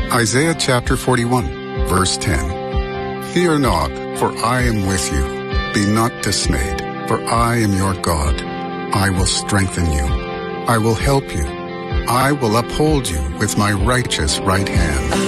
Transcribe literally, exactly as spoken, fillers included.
Isaiah chapter forty-one, verse ten. Fear not, for I am with you. Be not dismayed, for I am your God. I will strengthen you. I will help you. I will uphold you with my righteous right hand.